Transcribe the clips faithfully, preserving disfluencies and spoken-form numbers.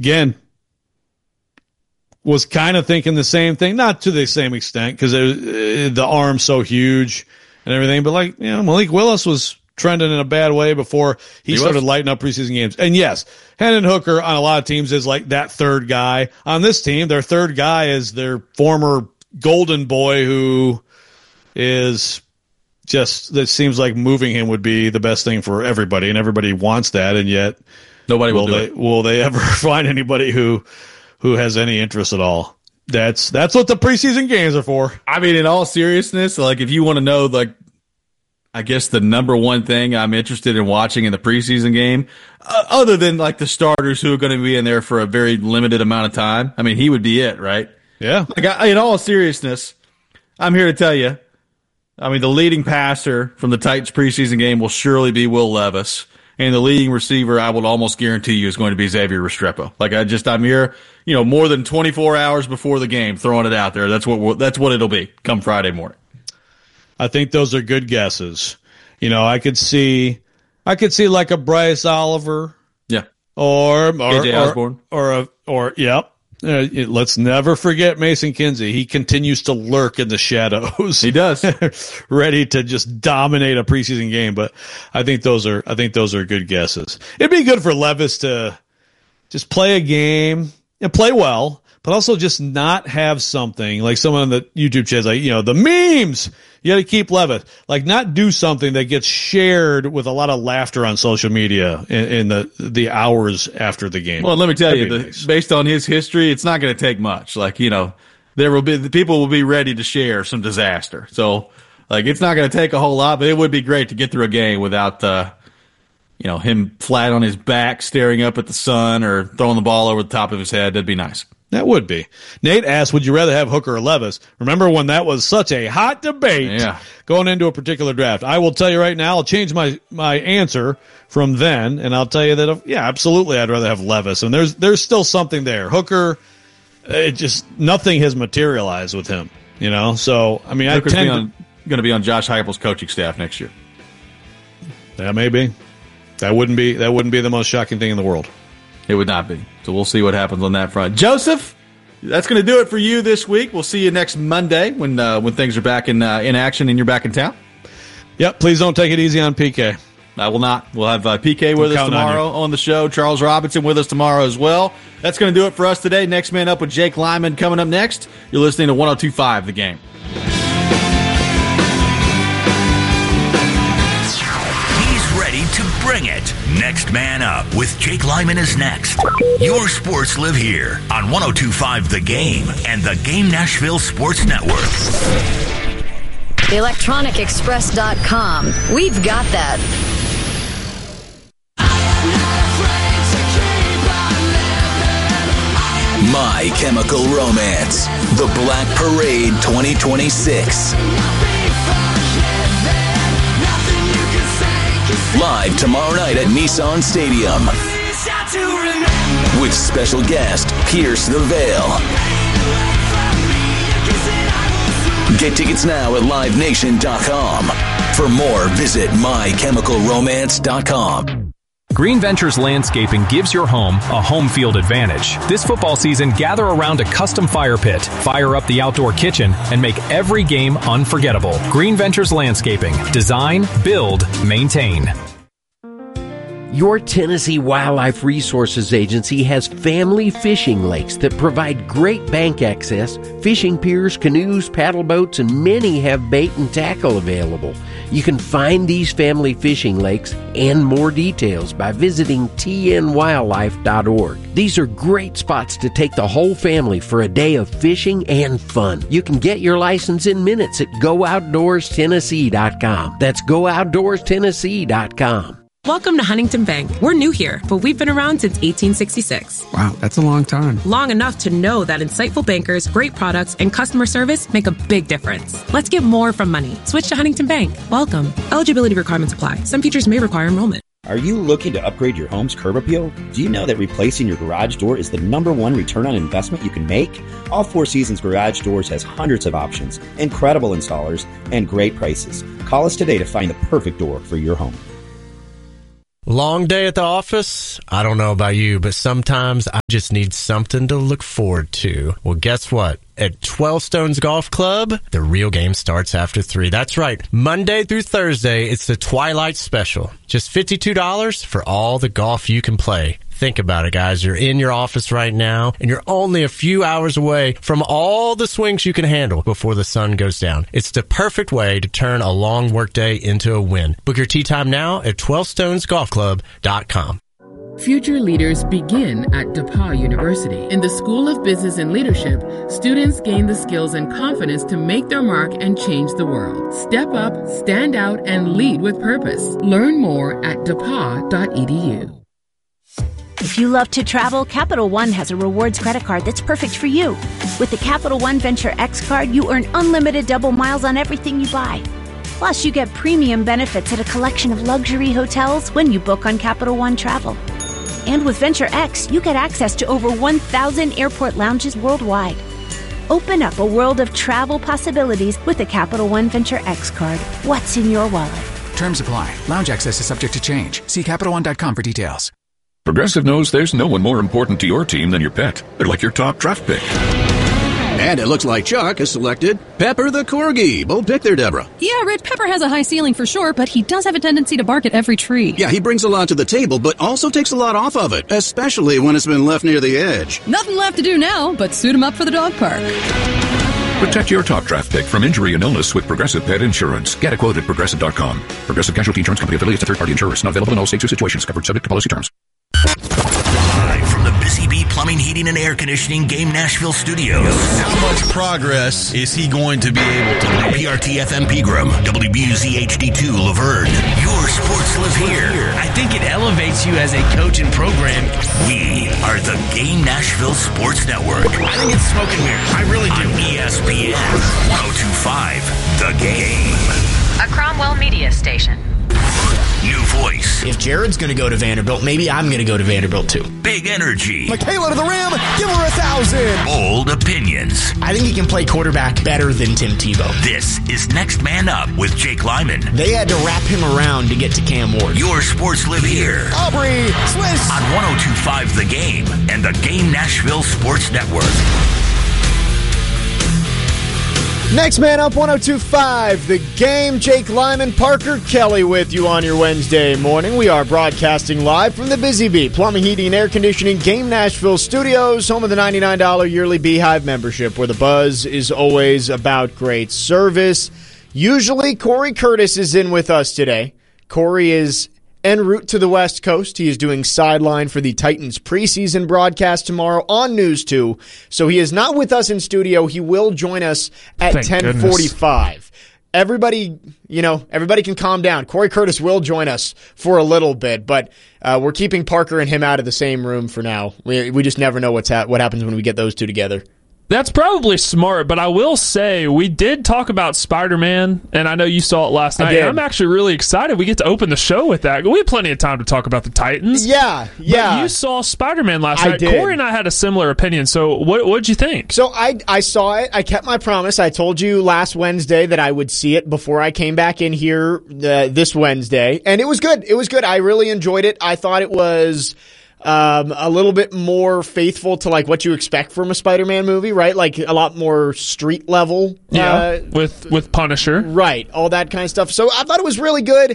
again, was kind of thinking the same thing, not to the same extent because uh, the arm's so huge and everything, but like, you know, Malik Willis was trending in a bad way before he, he started was. lighting up preseason games. And yes, Hendon Hooker on a lot of teams is like that third guy. On this team, their third guy is their former golden boy who is just, that seems like moving him would be the best thing for everybody, and everybody wants that, and yet nobody will, will do they, it. Will they ever find anybody who who has any interest at all? That's that's what the preseason games are for. I mean, in all seriousness, like if you want to know, like, I guess the number one thing I'm interested in watching in the preseason game, uh, other than like the starters who are going to be in there for a very limited amount of time, I mean, he would be it, right? Yeah. Like, I, in all seriousness, I'm here to tell you, I mean, the leading passer from the Titans preseason game will surely be Will Levis. And the leading receiver, I would almost guarantee you, is going to be Xavier Restrepo. Like, I just, I'm here, you know, more than twenty-four hours before the game, throwing it out there. That's what we'll, that's what it'll be come Friday morning. I think those are good guesses. You know, I could see, I could see like a Bryce Oliver, yeah, or or A J Osborne, or or, a, or yep. Uh, let's never forget Mason Kinsey. He continues to lurk in the shadows. He does, ready to just dominate a preseason game. But I think those are, I think those are good guesses. It'd be good for Levis to just play a game and play well, but also just not have something like someone on the YouTube chat, like, you know, the memes. You got to keep Levis, like, not do something that gets shared with a lot of laughter on social media in, in the the hours after the game. Well, let me tell That'd you, be the, nice. based on his history, it's not going to take much. Like, you know, there will be the people will be ready to share some disaster. So, like, it's not going to take a whole lot, but it would be great to get through a game without, uh, you know, him flat on his back, staring up at the sun, or throwing the ball over the top of his head. That'd be nice. That would be. Nate asked, would you rather have Hooker or Levis? Remember when that was such a hot debate yeah. going into a particular draft? I will tell you right now, I'll change my, my answer from then, and I'll tell you that, yeah, absolutely, I'd rather have Levis. And there's there's still something there. Hooker, it just, nothing has materialized with him, you know? So, I mean, Hooker's I tend going to be on Josh Heupel's coaching staff next year. That may be. That wouldn't be, that wouldn't be the most shocking thing in the world. It would not be. So we'll see what happens on that front. Joseph, that's going to do it for you this week. We'll see you next Monday when uh, when things are back in uh, in action and you're back in town. Yep, please don't take it easy on P K. I will not. We'll have uh, P K with I'm us tomorrow on, on the show. Charles Robinson with us tomorrow as well. That's going to do it for us today. Next Man Up with Jake Lyman coming up next. You're listening to one oh two point five The Game. To bring it. Next Man Up with Jake Lyman is next. Your sports live here on one oh two point five The Game and the Game Nashville Sports Network. electronic express dot com. We've got that. My Chemical Romance. The Black Parade twenty twenty-six. Live tomorrow night at Nissan Stadium. With special guest, Pierce the Veil. Get tickets now at live nation dot com. For more, visit my chemical romance dot com. Green Ventures Landscaping gives your home a home field advantage. This football season, gather around a custom fire pit, fire up the outdoor kitchen, and make every game unforgettable. Green Ventures Landscaping. Design, build, maintain. Your Tennessee Wildlife Resources Agency has family fishing lakes that provide great bank access, fishing piers, canoes, paddle boats, and many have bait and tackle available. You can find these family fishing lakes and more details by visiting T N wildlife dot org. These are great spots to take the whole family for a day of fishing and fun. You can get your license in minutes at go outdoors tennessee dot com. That's go outdoors tennessee dot com. Welcome to Huntington Bank. We're new here, but we've been around since eighteen sixty-six. Wow, that's a long time. Long enough to know that insightful bankers, great products, and customer service make a big difference. Let's get more from money. Switch to Huntington Bank. Welcome. Eligibility requirements apply. Some features may require enrollment. Are you looking to upgrade your home's curb appeal? Do you know that replacing your garage door is the number one return on investment you can make? All Four Seasons Garage Doors has hundreds of options, incredible installers, and great prices. Call us today to find the perfect door for your home. Long day at the office? I don't know about you, but sometimes I just need something to look forward to. Well, guess what? At twelve Stones Golf Club, the real game starts after three. That's right. Monday through Thursday, it's the Twilight Special. Just fifty-two dollars for all the golf you can play. Think about it, guys. You're in your office right now, and you're only a few hours away from all the swings you can handle before the sun goes down. It's the perfect way to turn a long workday into a win. Book your tee time now at twelve stones golf club dot com. Future leaders begin at DePauw University. In the School of Business and Leadership, students gain the skills and confidence to make their mark and change the world. Step up, stand out, and lead with purpose. Learn more at d e p a w dot e d u. If you love to travel, Capital One has a rewards credit card that's perfect for you. With the Capital One Venture X card, you earn unlimited double miles on everything you buy. Plus, you get premium benefits at a collection of luxury hotels when you book on Capital One Travel. And with Venture X, you get access to over one thousand airport lounges worldwide. Open up a world of travel possibilities with the Capital One Venture X card. What's in your wallet? Terms apply. Lounge access is subject to change. See Capital One dot com for details. Progressive knows there's no one more important to your team than your pet. They're like your top draft pick. And it looks like Chuck has selected Pepper the Corgi. Bold pick there, Deborah. Yeah, Red Pepper has a high ceiling for sure, but he does have a tendency to bark at every tree. Yeah, he brings a lot to the table, but also takes a lot off of it, especially when it's been left near the edge. Nothing left to do now but suit him up for the dog park. Protect your top draft pick from injury and illness with Progressive Pet Insurance. Get a quote at progressive dot com. Progressive Casualty Insurance Company affiliates and third-party insurers. Not available in all states or situations. Covered subject to policy terms. Live from the Busy Bee Plumbing, Heating, and Air Conditioning Game Nashville studios. How much progress is he going to be able to make? P R T F M Pegram, W B U Z H D two Laverne. Your sports live here. I think it elevates you as a coach and program. We are the Game Nashville Sports Network. I think it's smoke and mirrors. I really do. On E S P N one oh two point five, The Game. A Cromwell media station. New voice. If Jared's going to go to Vanderbilt, maybe I'm going to go to Vanderbilt too. Big energy. Michaela to the rim. Give her a thousand. Bold opinions. I think he can play quarterback better than Tim Tebow. This is Next Man Up with Jake Lyman. They had to wrap him around to get to Cam Ward. Your sports live here. Aubrey, Swiss. On one oh two point five The Game and the Game Nashville Sports Network. Next Man Up, one oh two point five The Game. Jake Lyman, Parker Kelly with you on your Wednesday morning. We are broadcasting live from the Busy Bee Plumbing, Heating, and Air Conditioning Game Nashville studios, home of the ninety-nine dollars yearly Beehive membership, where the buzz is always about great service. Usually, Corey Curtis is in with us today. Corey is en route to the West Coast. He is doing sideline for the Titans preseason broadcast tomorrow on News two. So he is not with us in studio. He will join us at Thank ten forty-five. Everybody, you know, everybody can calm down. Corey Curtis will join us for a little bit, but uh, we're keeping Parker and him out of the same room for now. We we just never know what's ha- what happens when we get those two together. That's probably smart, but I will say we did talk about Spider-Man, and I know you saw it last night. I'm actually really excited we get to open the show with that. We had plenty of time to talk about the Titans. Yeah, yeah. But you saw Spider-Man last I night. did. Corey and I had a similar opinion, so what what'd you think? So I I saw it. I kept my promise. I told you last Wednesday that I would see it before I came back in here uh, this Wednesday, and it was good. It was good. I really enjoyed it. I thought it was Um, a little bit more faithful to like what you expect from a Spider-Man movie, right? Like a lot more street level. Yeah, uh, with with Punisher. Right, all that kind of stuff. So I thought it was really good.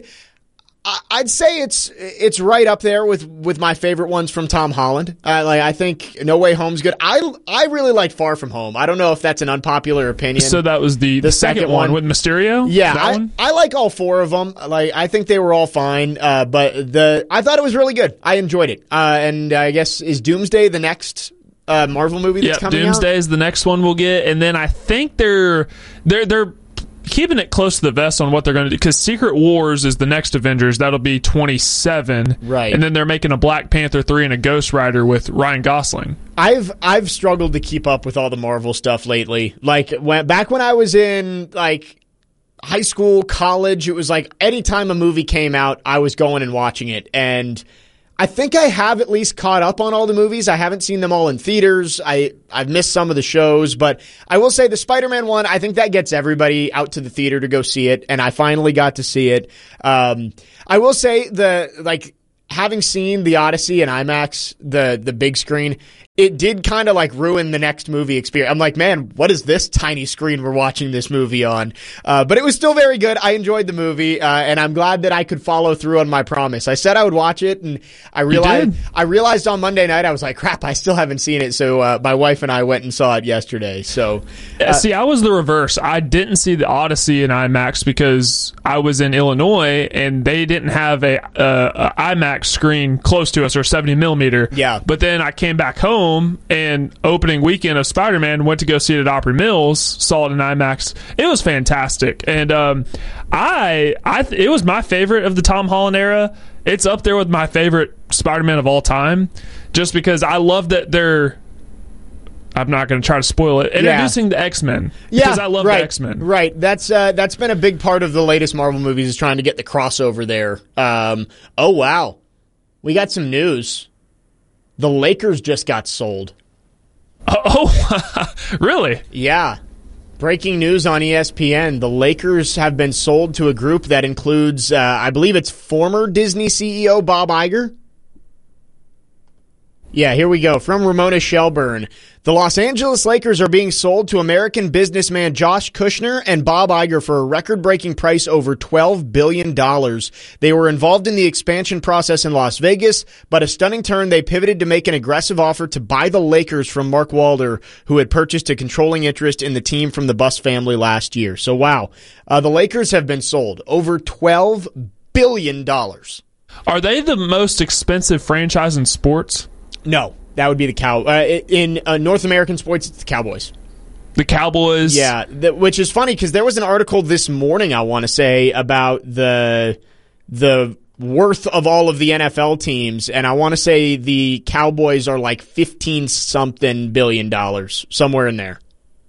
I, I'd say it's it's right up there with, with my favorite ones from Tom Holland. Uh, like I think No Way Home's good. I, I really liked Far From Home. I don't know if that's an unpopular opinion. So that was the, the, the second, second one with Mysterio? Yeah, that I, one? I like all four of them. Like I think they were all fine. Uh, but the I thought it was really good. I enjoyed it. Uh, and I guess is Doomsday the next uh, Marvel movie that's yeah, coming Doomsday out? is the next one we'll get, and then I think they're they're they're keeping it close to the vest on what they're going to do, because Secret Wars is the next Avengers. That'll be twenty-seven, right? And then they're making a Black Panther three and a Ghost Rider with Ryan Gosling. I've I've struggled to keep up with all the Marvel stuff lately. Like when back when I was in like high school, college, it was like anytime a movie came out, I was going and watching it. And I think I have at least caught up on all the movies. I haven't seen them all in theaters. I, I've missed some of the shows, but I will say the Spider-Man one, I think that gets everybody out to the theater to go see it, and I finally got to see it. Um, I will say the, like, having seen the Odyssey in IMAX, the the big screen, it did kind of like ruin the next movie experience. I'm like, man, what is this tiny screen we're watching this movie on? Uh, but it was still very good. I enjoyed the movie, uh, and I'm glad that I could follow through on my promise. I said I would watch it, and I realized I realized on Monday night I was like, crap, I still haven't seen it. So uh, my wife and I went and saw it yesterday. So uh, see, I was the reverse. I didn't see the Odyssey in IMAX because I was in Illinois, and they didn't have a, uh, a IMAX screen close to us, or seventy millimeter. Yeah. But then I came back home. And opening weekend of Spider-Man, went to go see it at Opry Mills, saw it in IMAX. It was fantastic, and um, I, I, th- it was my favorite of the Tom Holland era. It's up there with my favorite Spider-Man of all time, just because I love that they're. I'm not going to try to spoil it. Introducing yeah. the X-Men, yeah, because I love right, the X-Men. Right, that's uh, that's been a big part of the latest Marvel movies, is trying to get the crossover there. Um, oh wow, we got some news. The Lakers just got sold. Oh, really? Yeah. Breaking news on E S P N. The Lakers have been sold to a group that includes, uh, I believe it's former Disney C E O Bob Iger. Yeah, here we go. From Ramona Shelburne. The Los Angeles Lakers are being sold to American businessman Josh Kushner and Bob Iger for a record-breaking price over twelve billion dollars. They were involved in the expansion process in Las Vegas, but a stunning turn, they pivoted to make an aggressive offer to buy the Lakers from Mark Walder, who had purchased a controlling interest in the team from the Buss family last year. So, wow. Uh, the Lakers have been sold over twelve billion dollars. Are they the most expensive franchise in sports? No, that would be the Cow. Uh, in uh, North American sports, it's the Cowboys. The Cowboys? Yeah, the, which is funny because there was an article this morning, I want to say, about the the worth of all of the N F L teams, and I want to say the Cowboys are like fifteen-something billion dollars, somewhere in there.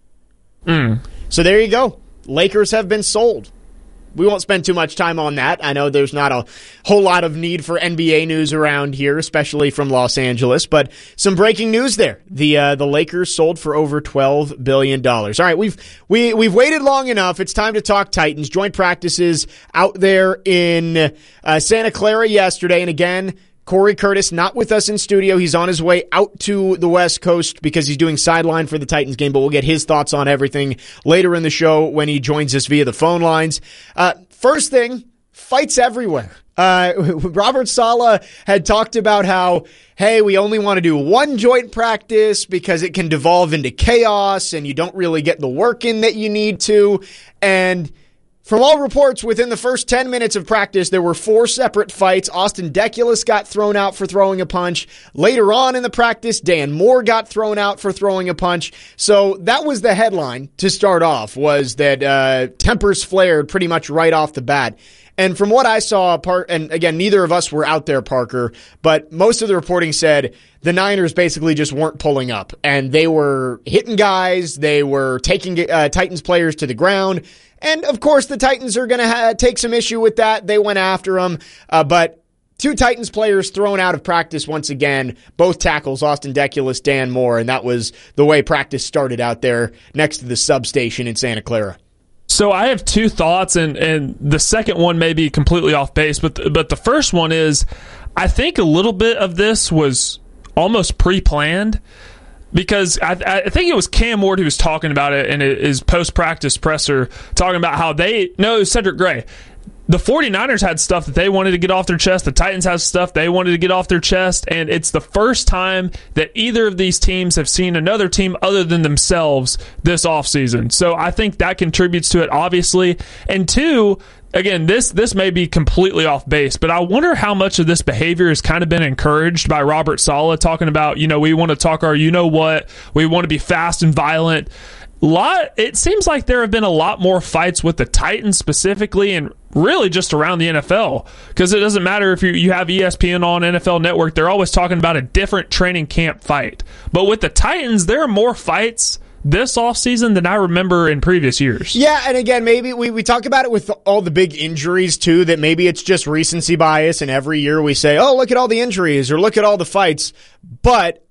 Mm. So there you go. Lakers have been sold. We won't spend too much time on that. I know there's not a whole lot of need for N B A news around here, especially from Los Angeles, but some breaking news there. The uh, the Lakers sold for over twelve billion dollars. All right, we've we we've waited long enough. It's time to talk Titans. Joint practices out there in uh, Santa Clara yesterday, and again, Corey Curtis not with us in studio. He's on his way out to the West Coast because he's doing sideline for the Titans game, but we'll get his thoughts on everything later in the show when he joins us via the phone lines. Uh, first thing, fights everywhere. Uh, Robert Saleh had talked about how, hey, we only want to do one joint practice because it can devolve into chaos and you don't really get the work in that you need to. And from all reports, within the first ten minutes of practice, there were four separate fights. Austin Deculus got thrown out for throwing a punch. Later on in the practice, Dan Moore got thrown out for throwing a punch. So that was the headline to start off, was that uh, tempers flared pretty much right off the bat. And from what I saw, part, and again, neither of us were out there, Parker, but most of the reporting said the Niners basically just weren't pulling up. And they were hitting guys. They were taking uh, Titans players to the ground. And, of course, the Titans are going to ha- take some issue with that. They went after him. Uh, but two Titans players thrown out of practice once again, both tackles, Austin Deculus, Dan Moore, and that was the way practice started out there next to the substation in Santa Clara. So I have two thoughts, and, and the second one may be completely off base, but the, but the first one is I think a little bit of this was almost pre-planned. Because I, I think it was Cam Ward who was talking about it in his post-practice presser, talking about how they, no, Cedric Gray, the 49ers had stuff that they wanted to get off their chest. The Titans had stuff they wanted to get off their chest. And it's the first time that either of these teams have seen another team other than themselves this offseason. So I think that contributes to it, obviously. And two, again, this this may be completely off base, but I wonder how much of this behavior has kind of been encouraged by Robert Saleh, talking about, you know, we want to talk our you-know-what, we want to be fast and violent. Lot, it seems like there have been a lot more fights with the Titans specifically, and really just around the N F L, because it doesn't matter if you, you have E S P N on, N F L Network, they're always talking about a different training camp fight. But with the Titans, there are more fights this offseason than I remember in previous years. Yeah, and again, maybe we, we talk about it with all the big injuries, too, that maybe it's just recency bias, and every year we say, oh, look at all the injuries, or look at all the fights. But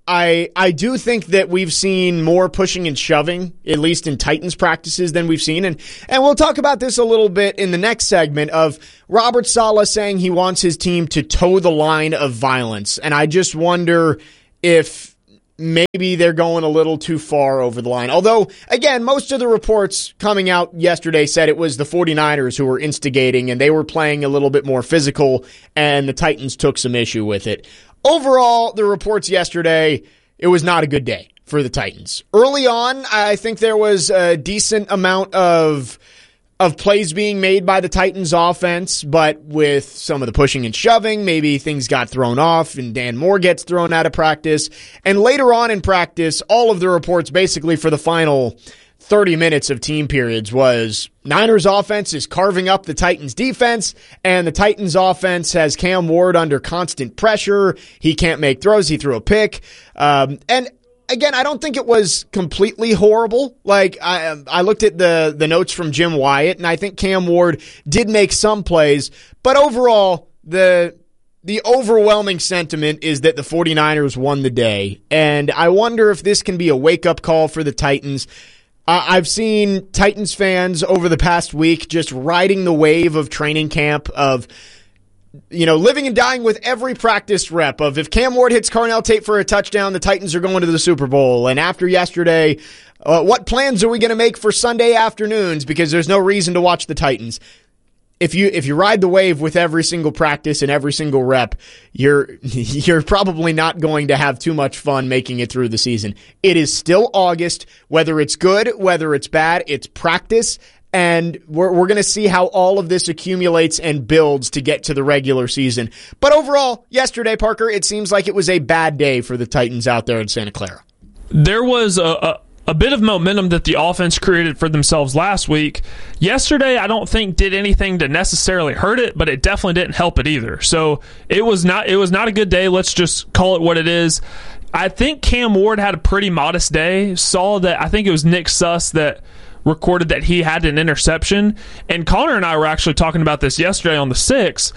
I I do think that we've seen more pushing and shoving, at least in Titans practices, than we've seen. And, and we'll talk about this a little bit in the next segment of Robert Saleh saying he wants his team to toe the line of violence. And I just wonder if maybe they're going a little too far over the line. Although, again, most of the reports coming out yesterday said it was the 49ers who were instigating and they were playing a little bit more physical, and the Titans took some issue with it. Overall, the reports yesterday, it was not a good day for the Titans. Early on, I think there was a decent amount of of plays being made by the Titans offense, but with some of the pushing and shoving, maybe things got thrown off and Dan Moore gets thrown out of practice. And later on in practice, all of the reports basically for the final thirty minutes of team periods was Niners offense is carving up the Titans defense, and the Titans offense has Cam Ward under constant pressure. He can't make throws. He threw a pick. Um, and Again, I don't think it was completely horrible. Like, I I looked at the, the notes from Jim Wyatt, and I think Cam Ward did make some plays. But overall, the the overwhelming sentiment is that the 49ers won the day. And I wonder if this can be a wake-up call for the Titans. Uh, I've seen Titans fans over the past week just riding the wave of training camp, of you know, living and dying with every practice rep of if Cam Ward hits Carnell Tate for a touchdown, the Titans are going to the Super Bowl. And after yesterday, uh, what plans are we going to make for Sunday afternoons? Because there's no reason to watch the Titans. If you if you ride the wave with every single practice and every single rep, you're you're probably not going to have too much fun making it through the season. It is still August. Whether it's good, whether it's bad, it's practice. And we're we're going to see how all of this accumulates and builds to get to the regular season. But overall, yesterday, Parker, it seems like it was a bad day for the Titans out there in Santa Clara. There was a, a, a bit of momentum that the offense created for themselves last week. Yesterday, I don't think did anything to necessarily hurt it, but it definitely didn't help it either. So it was not it was not a good day. Let's just call it what it is. I think Cam Ward had a pretty modest day. Saw that I think it was Nick Suss that recorded that he had an interception. And Connor and I were actually talking about this yesterday on the sixth.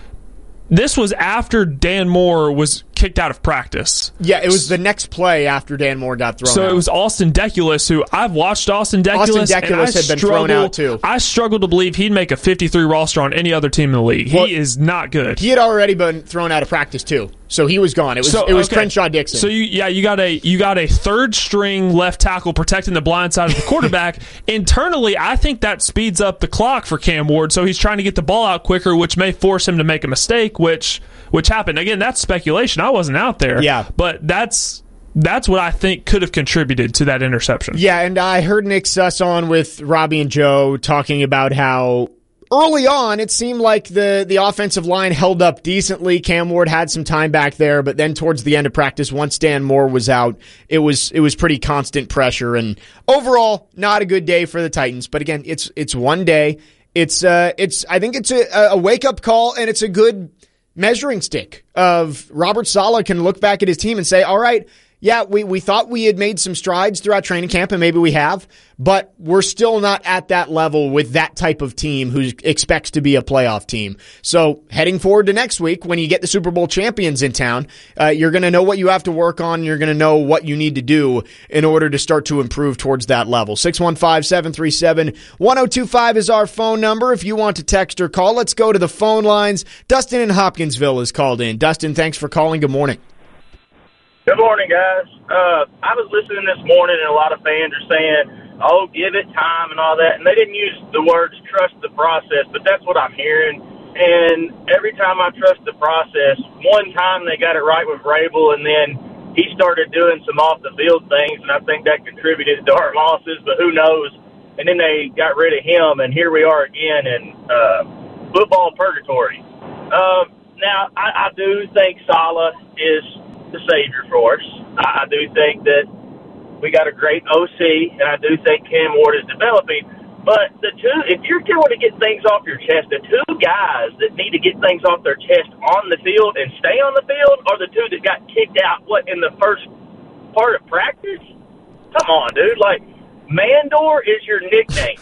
This was after Dan Moore was kicked out of practice. Yeah, it was the next play after Dan Moore got thrown so out. So it was Austin Deculus, who I've watched Austin Deculus. Austin Deculus had been thrown out too. I struggle to believe he'd make a fifty-three roster on any other team in the league. Well, he is not good. He had already been thrown out of practice too. So he was gone. It was so, it was okay. Crenshaw Dixon. So you, yeah, you got a you got a third string left tackle protecting the blind side of the quarterback. Internally, I think that speeds up the clock for Cam Ward. So he's trying to get the ball out quicker, which may force him to make a mistake, which which happened. Again, that's speculation. I wasn't out there. Yeah, but that's that's what I think could have contributed to that interception. Yeah, and I heard Nick Suss on with Robbie and Joe talking about how early on, it seemed like the, the offensive line held up decently. Cam Ward had some time back there, but then towards the end of practice, once Dan Moore was out, it was it was pretty constant pressure. And overall, not a good day for the Titans. But again, it's it's one day. It's uh it's I think it's a, a wake up call, and it's a good measuring stick of Robert Saleh can look back at his team and say, all right, yeah, we, we thought we had made some strides throughout training camp, and maybe we have, but we're still not at that level with that type of team who expects to be a playoff team. So heading forward to next week, when you get the Super Bowl champions in town, uh, you're going to know what you have to work on. You're going to know what you need to do in order to start to improve towards that level. six one five, seven three seven, one oh two five is our phone number. If you want to text or call, let's go to the phone lines. Dustin in Hopkinsville is called in. Dustin, thanks for calling. Good morning. Good morning, guys. Uh, I was listening this morning, and a lot of fans are saying, oh, give it time and all that. And they didn't use the words trust the process, but that's what I'm hearing. And every time I trust the process, one time they got it right with Rabel, and then he started doing some off-the-field things, and I think that contributed to our losses, but who knows. And then they got rid of him, and here we are again in uh, football purgatory. Uh, now, I, I do think Saleh is the savior for us. I do think that we got a great O C, and I do think Cam Ward is developing. But the two, if you're going to get things off your chest, the two guys that need to get things off their chest on the field and stay on the field are the two that got kicked out, what, in the first part of practice? Come on, dude. Like, Mandor is your nickname.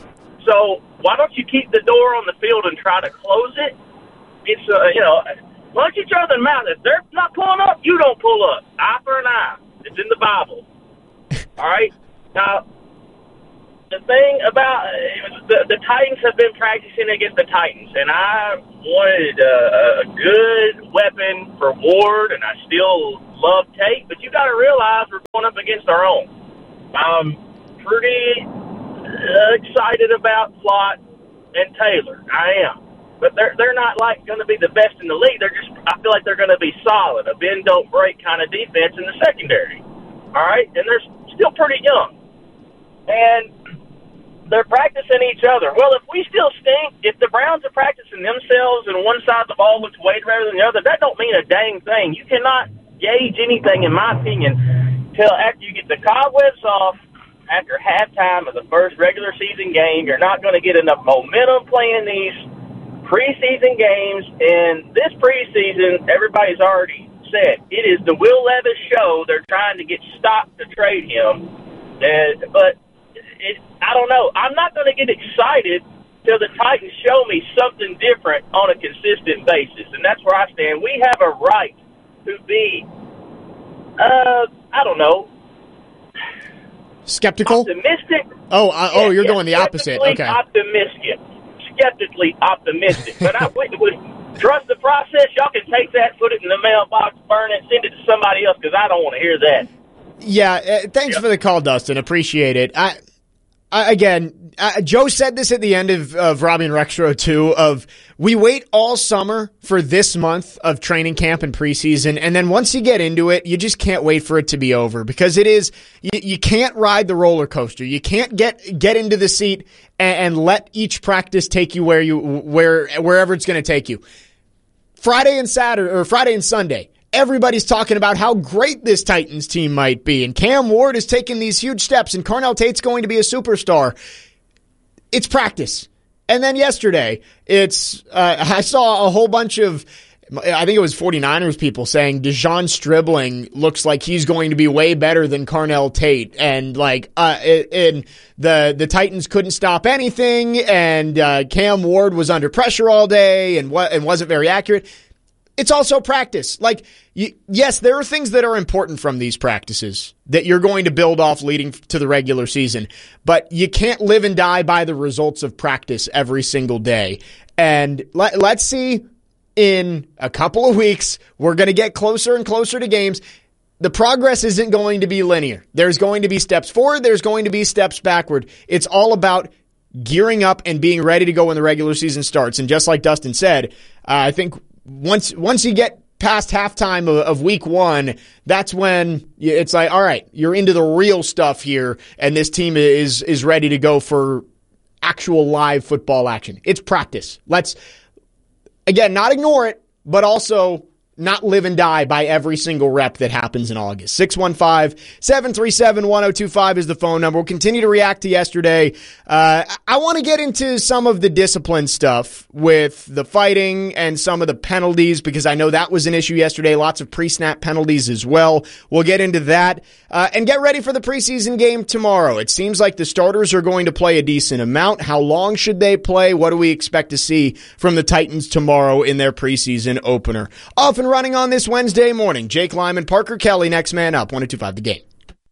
So why don't you keep the door on the field and try to close it? It's, uh, you know, punch each other in the mouth. If they're not pulling up, you don't pull up. Eye for an eye. It's in the Bible. All right? Now, the thing about uh, the, the Titans have been practicing against the Titans, and I wanted a, a good weapon for Ward, and I still love Tate, but you got to realize we're going up against our own. I'm pretty uh, excited about Flott and Taylor. I am. But they're they're not like going to be the best in the league. They're just I feel like they're going to be solid, a bend don't break kind of defense in the secondary. All right, and they're still pretty young, and they're practicing each other. Well, if we still stink, if the Browns are practicing themselves and one side of the ball looks way better than the other, that don't mean a dang thing. You cannot gauge anything, in my opinion, till after you get the cobwebs off. After halftime of the first regular season game, you're not going to get enough momentum playing these preseason games, and this preseason, everybody's already said, it is the Will Levis show. They're trying to get stock to trade him. And, but, it, I don't know. I'm not going to get excited till the Titans show me something different on a consistent basis, and that's where I stand. We have a right to be, uh, I don't know, skeptical? Optimistic. Oh, uh, oh, you're yeah, going the opposite. Okay. Optimistic. Skeptically optimistic. But I would, would trust the process. Y'all can take that, put it in the mailbox, burn it, send it to somebody else because I don't want to hear that. Yeah, uh, thanks yep. for the call, Dustin. Appreciate it. I, I again, uh, Joe said this at the end of, of Robbie and Rexro too, of we wait all summer for this month of training camp and preseason, and then once you get into it, you just can't wait for it to be over because it is, you, you can't ride the roller coaster. You can't get, get into the seat and, and let each practice take you where you, where, wherever it's going to take you. Friday and Saturday, or Friday and Sunday, everybody's talking about how great this Titans team might be, and Cam Ward is taking these huge steps, and Carnell Tate's going to be a superstar. It's practice. And then yesterday, it's uh, I saw a whole bunch of, I think it was 49ers people saying DeJon Stribling looks like he's going to be way better than Carnell Tate, and like uh, and the the Titans couldn't stop anything, and uh, Cam Ward was under pressure all day and what and wasn't very accurate. It's also practice. Like, y- yes, there are things that are important from these practices that you're going to build off leading to the regular season, but you can't live and die by the results of practice every single day. And let- let's see, in a couple of weeks, we're going to get closer and closer to games. The progress isn't going to be linear. There's going to be steps forward. There's going to be steps backward. It's all about gearing up and being ready to go when the regular season starts. And just like Dustin said, uh, I think Once once you get past halftime of, of week one, that's when it's like, all right, you're into the real stuff here, and this team is is ready to go for actual live football action. It's practice. Let's, again, not ignore it, but also not live and die by every single rep that happens in August. six one five, seven three seven, one oh two five is the phone number. We'll continue to react to yesterday. Uh, I want to get into some of the discipline stuff with the fighting and some of the penalties because I know that was an issue yesterday. Lots of pre-snap penalties as well. We'll get into that. Uh, and get ready for the preseason game tomorrow. It seems like the starters are going to play a decent amount. How long should they play? What do we expect to see from the Titans tomorrow in their preseason opener? Off and running on this Wednesday morning. Jake Lyman, Parker Kelly, next man up. one oh two five The Game.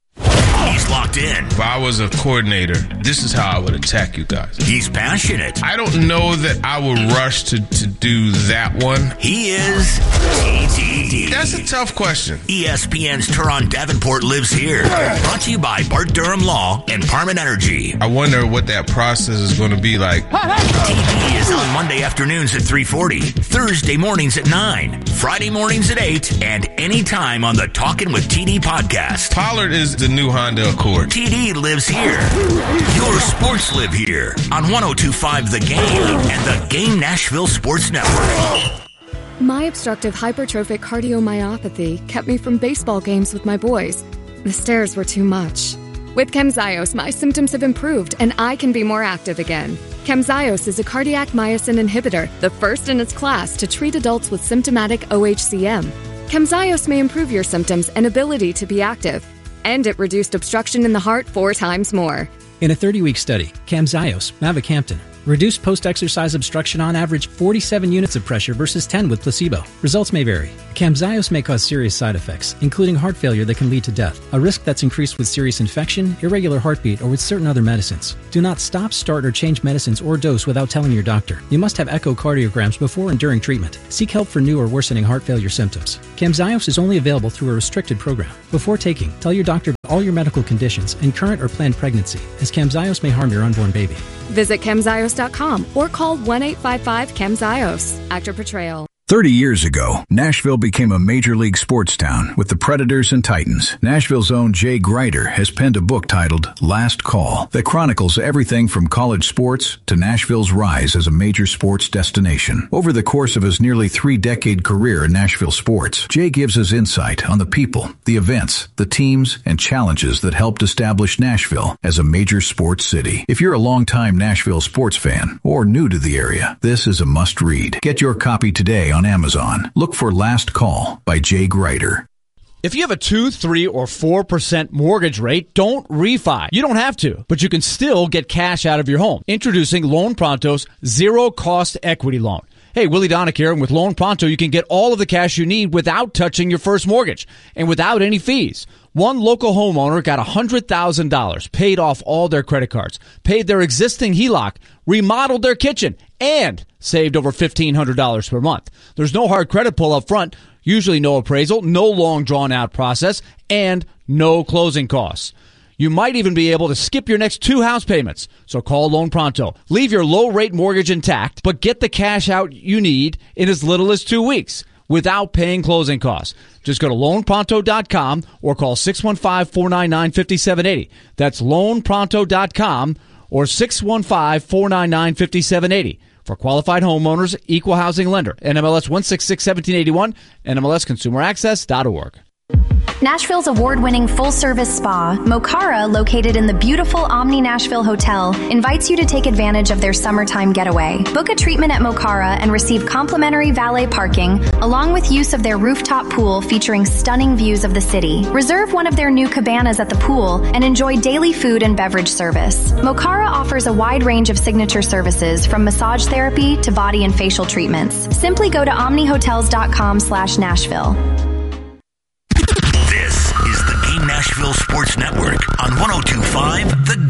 He's locked in. If I was a coordinator, this is how I would attack you guys. He's passionate. I don't know that I would rush to, to do that one. He is T T D. That's a tough question. E S P N's Teron Davenport lives here. Brought to you by Bart Durham Law and Parman Energy. I wonder what that process is going to be like. T D is on Monday afternoons at three forty, Thursday mornings at nine, Friday mornings at eight, and anytime on the Talkin' with T D podcast. Pollard is the new Honda Accord. T D lives here. Your sports live here on one oh two point five The Game and the Game Nashville Sports Network. My obstructive hypertrophic cardiomyopathy kept me from baseball games with my boys. The stairs were too much. With Camzyos, my symptoms have improved and I can be more active again. Camzyos is a cardiac myosin inhibitor, the first in its class to treat adults with symptomatic O H C M. Camzyos may improve your symptoms and ability to be active. And it reduced obstruction in the heart four times more. In a thirty-week study, Camzyos, mavacamten, reduced post-exercise obstruction on average forty-seven units of pressure versus ten with placebo. Results may vary. Camzyos may cause serious side effects, including heart failure that can lead to death, a risk that's increased with serious infection, irregular heartbeat, or with certain other medicines. Do not stop, start, or change medicines or dose without telling your doctor. You must have echocardiograms before and during treatment. Seek help for new or worsening heart failure symptoms. Camzyos is only available through a restricted program. Before taking, tell your doctor all your medical conditions and current or planned pregnancy, as Camzyos may harm your unborn baby. Visit Camzyos dot com or call one eight five five Camzyos. Actor Portrayal. thirty years ago, Nashville became a major league sports town with the Predators and Titans. Nashville's own Jay Greider has penned a book titled Last Call that chronicles everything from college sports to Nashville's rise as a major sports destination. Over the course of his nearly three-decade career in Nashville sports, Jay gives us insight on the people, the events, the teams, and challenges that helped establish Nashville as a major sports city. If you're a longtime Nashville sports fan or new to the area, this is a must-read. Get your copy today on Amazon. Look for Last Call by Jay Greider. If you have a two, three, or four percent mortgage rate, don't refi. You don't have to, but you can still get cash out of your home. Introducing Loan Pronto's zero-cost equity loan. Hey, Willie Donick here, and with Loan Pronto, you can get all of the cash you need without touching your first mortgage and without any fees. One local homeowner got one hundred thousand dollars, paid off all their credit cards, paid their existing H E L O C, remodeled their kitchen, and saved over fifteen hundred dollars per month. There's no hard credit pull up front, usually no appraisal, no long drawn-out process, and no closing costs. You might even be able to skip your next two house payments. So call Loan Pronto. Leave your low-rate mortgage intact, but get the cash out you need in as little as two weeks without paying closing costs. Just go to loan pronto dot com or call six one five, four nine nine, five seven eight zero. That's loan pronto dot com or six one five, four nine nine, five seven eight zero. For qualified homeowners, equal housing lender. N M L S one six six, one seven eight one, N M L S consumer access dot org. Nashville's award-winning full-service spa, Mokara, located in the beautiful Omni Nashville Hotel, invites you to take advantage of their summertime getaway. Book a treatment at Mokara and receive complimentary valet parking, along with use of their rooftop pool featuring stunning views of the city. Reserve one of their new cabanas at the pool and enjoy daily food and beverage service. Mokara offers a wide range of signature services, from massage therapy to body and facial treatments. Simply go to omnihotels dot com slash Nashville. This is the Game Nashville Sports Network on one oh two point five The